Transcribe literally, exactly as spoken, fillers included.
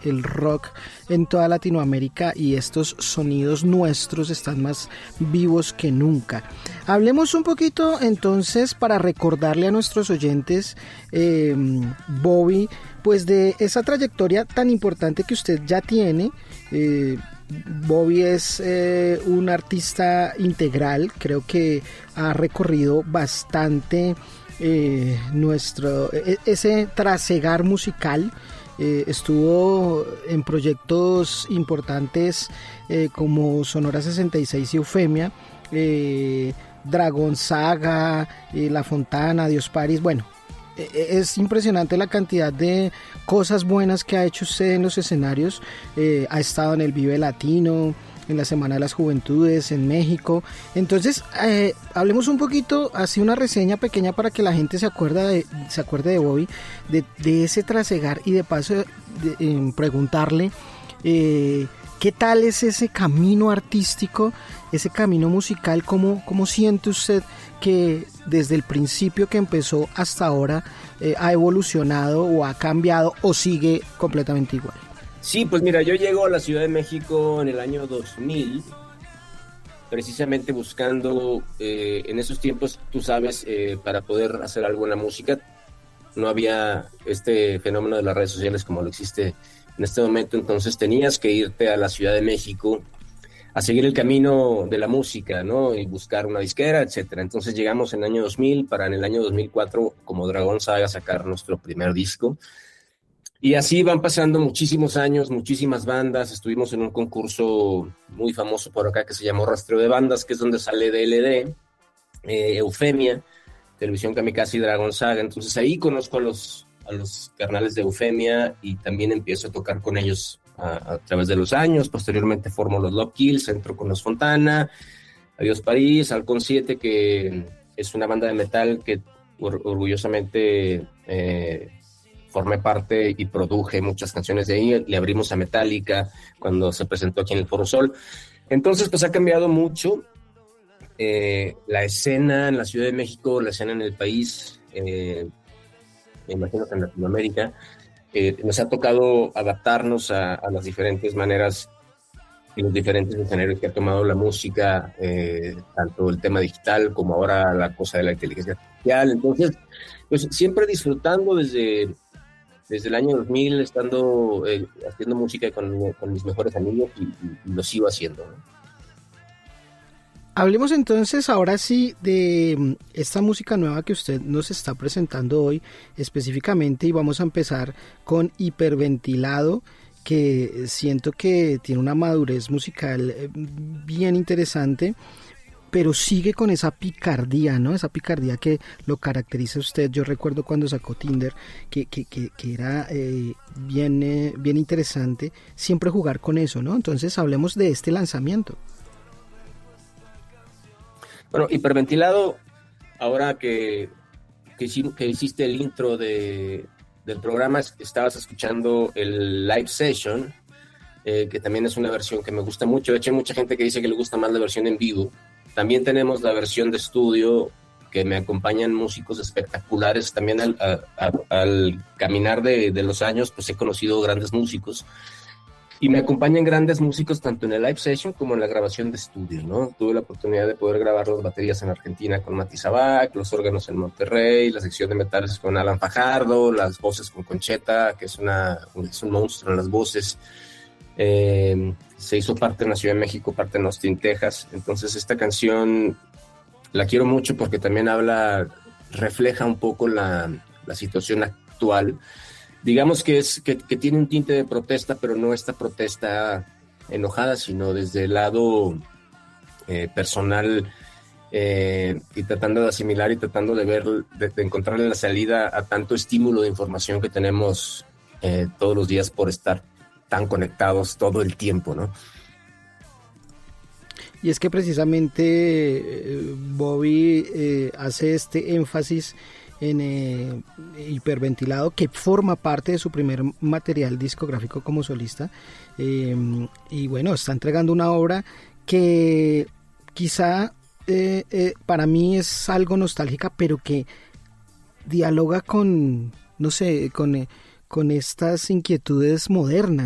el rock en toda Latinoamérica y estos sonidos nuestros están más vivos que nunca. Hablemos un poquito entonces para recordarle a nuestros oyentes, eh, Bobby, pues de esa trayectoria tan importante que usted ya tiene. eh, Bobby es eh, un artista integral, creo que ha recorrido bastante eh, nuestro ese trasegar musical. Eh, estuvo en proyectos importantes eh, como Sonora sesenta y seis y Eufemia, eh, Dragón Saga, eh, La Fontana, Dios Paris. Bueno, es impresionante la cantidad de cosas buenas que ha hecho usted en los escenarios. Eh, ha estado en el Vive Latino, en la Semana de las Juventudes, en México. Entonces, eh, hablemos un poquito, así una reseña pequeña para que la gente se acuerde de, se acuerde de Bobby, de, de ese trasegar, y de paso de, eh, preguntarle eh, qué tal es ese camino artístico, ese camino musical, cómo, cómo siente usted que desde el principio que empezó hasta ahora eh, ha evolucionado o ha cambiado o sigue completamente igual. Sí, pues mira, yo llego a la Ciudad de México en el año dos mil, precisamente buscando, eh, en esos tiempos, tú sabes, eh, para poder hacer algo en la música, no había este fenómeno de las redes sociales como lo existe en este momento, entonces tenías que irte a la Ciudad de México a seguir el camino de la música, ¿no? Y buscar una disquera, etcétera. Entonces llegamos en el año dos mil, para en el año dos mil cuatro, como Dragón Saga, sacar nuestro primer disco. Y así van pasando muchísimos años, muchísimas bandas. Estuvimos en un concurso muy famoso por acá que se llamó Rastreo de Bandas, que es donde sale D L D, eh, Eufemia, Televisión Kamikaze y Dragón Saga. Entonces ahí conozco a los, a los carnales de Eufemia y también empiezo a tocar con ellos A, a través de los años. Posteriormente formo los Love Kills, entro con los Fontana, Adiós París, Halcón siete, que es una banda de metal que or- orgullosamente eh, formé parte y produje muchas canciones de ahí. Le abrimos a Metallica cuando se presentó aquí en el Foro Sol. Entonces pues ha cambiado mucho eh, la escena en la Ciudad de México, la escena en el país, eh, me imagino que en Latinoamérica. Eh, nos ha tocado adaptarnos a, a las diferentes maneras y los diferentes escenarios que ha tomado la música, eh, tanto el tema digital como ahora la cosa de la inteligencia artificial. Entonces, pues siempre disfrutando desde, desde el año dos mil, estando eh, haciendo música con, con mis mejores amigos y, y, y lo sigo haciendo, ¿no? Hablemos entonces ahora sí de esta música nueva que usted nos está presentando hoy específicamente, y vamos a empezar con Hiperventilado, que siento que tiene una madurez musical bien interesante, pero sigue con esa picardía, ¿no? Esa picardía que lo caracteriza a usted. Yo recuerdo cuando sacó Tinder, que, que, que, que era eh, bien, eh, bien interesante siempre jugar con eso, ¿no? Entonces hablemos de este lanzamiento. Bueno, Hiperventilado, ahora que, que, que hiciste el intro de, del programa, estabas escuchando el live session, eh, que también es una versión que me gusta mucho. De hecho, hay mucha gente que dice que le gusta más la versión en vivo. También tenemos la versión de estudio, que me acompañan músicos espectaculares. También al, a, a, al caminar de, de los años, pues he conocido grandes músicos. Y me acompañan grandes músicos tanto en el live session como en la grabación de estudio, ¿no? Tuve la oportunidad de poder grabar las baterías en Argentina con Mati Sabac, los órganos en Monterrey, la sección de metales con Alan Fajardo, las voces con Concheta, que es, una, es un monstruo en las voces. Eh, se hizo parte en la Ciudad de México, parte en Austin, Texas. Entonces esta canción la quiero mucho porque también habla, refleja un poco la, la situación actual. Digamos que, es, que, que tiene un tinte de protesta, pero no esta protesta enojada, sino desde el lado eh, personal, eh, y tratando de asimilar y tratando de ver, de, de encontrarle la salida a tanto estímulo de información que tenemos eh, todos los días por estar tan conectados todo el tiempo, ¿no? Y es que precisamente eh, Bobby eh, hace este énfasis en eh, Hiperventilado, que forma parte de su primer material discográfico como solista, eh, y bueno, está entregando una obra que quizá eh, eh, para mí es algo nostálgica, pero que dialoga con, no sé, con, eh, con estas inquietudes modernas.